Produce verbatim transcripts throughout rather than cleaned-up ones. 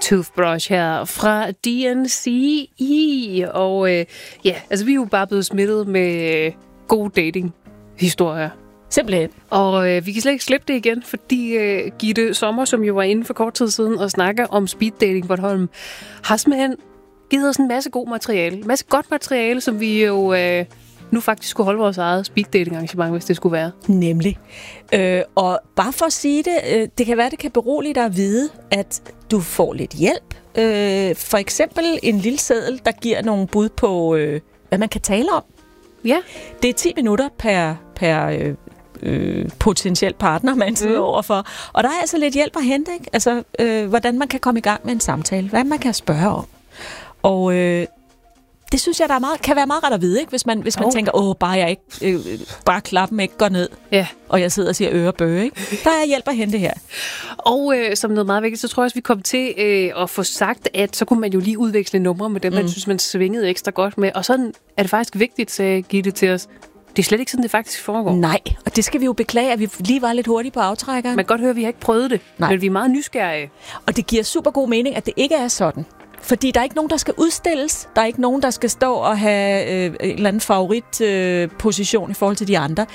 Toothbrush her fra D N C E. Og øh, ja, altså vi er jo bare blevet smittet med øh, gode dating-historier. Simpelthen. Og øh, vi kan slet ikke slippe det igen, fordi øh, Gitte Sommer, som jo var inde for kort tid siden og snakker om speed dating Bornholm, har simpelthen givet os en masse god materiale. En masse godt materiale, som vi jo øh, nu faktisk skulle holde vores eget speed dating arrangement, hvis det skulle være. Nemlig. Øh, og bare for at sige det, øh, det kan være, det kan berolige dig at vide, at du får lidt hjælp. Øh, for eksempel en lille seddel, der giver nogle bud på, øh, hvad man kan tale om. Ja. Det er ti minutter per, per øh, øh, potentiel partner, man sidder mm. overfor. Og der er altså lidt hjælp at hente, ikke? Altså, øh, hvordan man kan komme i gang med en samtale. Hvad man kan spørge om. Og øh, det synes jeg, der er meget, kan være meget ret at vide, ikke? Hvis man, hvis man oh. tænker, åh, bare jeg ikke, øh, bare klappen ikke går ned, ja. og jeg sidder og siger øre bøge, ikke? Der er hjælp at hente her. Og øh, som noget meget vigtigt, så tror jeg også, vi kom til øh, at få sagt, at så kunne man jo lige udveksle numre med dem, mm. man synes, man svingede ekstra godt med. Og sådan er det faktisk vigtigt, sagde Gitte til os. Det er slet ikke sådan, det faktisk foregår. Nej, og det skal vi jo beklage, at vi lige var lidt hurtige på aftrækkeren. Man kan godt høre, at vi har ikke prøvet det, Nej. men vi er meget nysgerrige. Og det giver super god mening, at det ikke er sådan. Fordi der er ikke nogen, der skal udstilles. Der er ikke nogen, der skal stå og have øh, en eller anden favoritposition øh, i forhold til de andre.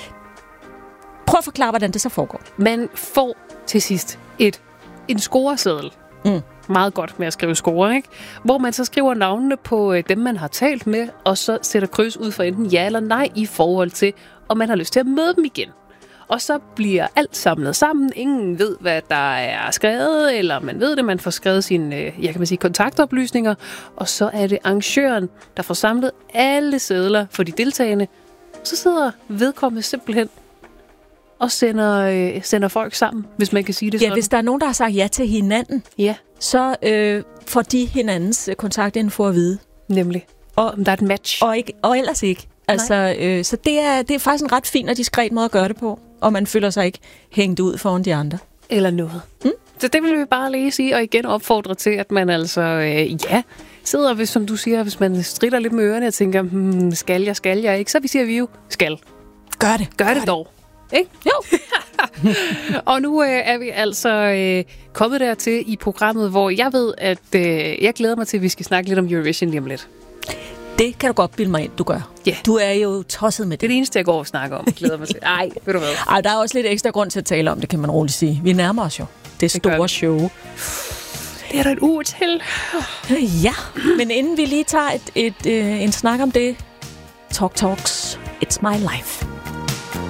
Prøv at forklare, hvordan det så foregår. Man får til sidst et, en scoreseddel. Mm. Meget godt med at skrive score, ikke? Hvor man så skriver navnene på øh, dem, man har talt med, og så sætter kryds ud for enten ja eller nej i forhold til, om man har lyst til at møde dem igen. Og så bliver alt samlet sammen. Ingen ved, hvad der er skrevet, eller man ved det. Man får skrevet sine øh, jeg kan man sige, kontaktoplysninger, og så er det arrangøren, der får samlet alle sedler for de deltagende. Så sidder vedkommende simpelthen og sender, øh, sender folk sammen, hvis man kan sige det ja, sådan. Ja, hvis der er nogen, der har sagt ja til hinanden, ja. så øh, får de hinandens kontaktinfo at vide. Nemlig. Og der er et match. Og, ikke, og ellers ikke. Altså, øh, så det er, det er faktisk en ret fin og diskret måde at gøre det på. Og man føler sig ikke hængt ud foran de andre. Eller noget. Mm? Så det vil vi bare lige sige, og igen opfordre til, at man altså, øh, ja, sidder, hvis, som du siger, hvis man stritter lidt med ørerne og tænker, hmm, skal jeg, skal jeg ikke? Så vi siger vi jo, skal. Gør det. Gør, Gør det, det dog. Ikke? Jo. Og nu øh, er vi altså øh, kommet dertil i programmet, hvor jeg ved, at øh, jeg glæder mig til, at vi skal snakke lidt om Eurovision lige om lidt. Det kan du godt bilde mig ind, du gør. Yeah. Du er jo tosset med det. Det er det eneste, jeg går og snakker om. Glæder mig til. Ej, ved du hvad? Ej, der er også lidt ekstra grund til at tale om det, kan man roligt sige. Vi nærmer os jo. Det store det show. Det er der et uge til. Ja, men inden vi lige tager et, et, et, en snak om det. Talk Talks. It's my life.